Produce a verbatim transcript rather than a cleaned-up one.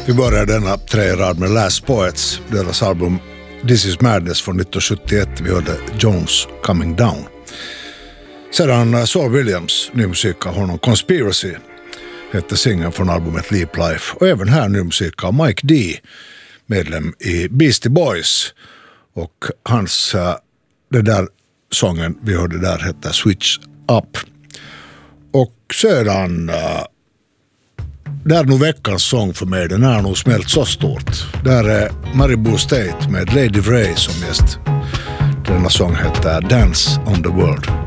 Vi börjar denna tre rad med Last Poets, deras album This is Madness från nittonhundrasjuttioett. Vi hörde Jones Coming Down. Sedan Saul Williams, ny musik av honom, Conspiracy hette singeln från albumet Leap Life. Och även här ny musik av Mike D, medlem i Beastie Boys. Och hans, det där sången vi hörde där hette Switch Up. Och sedan, det är nog veckans sång för mig, den är nog smält så stort. Där är Maribou State med Lady Vray som gäst. Denna sång heter Dance on the World.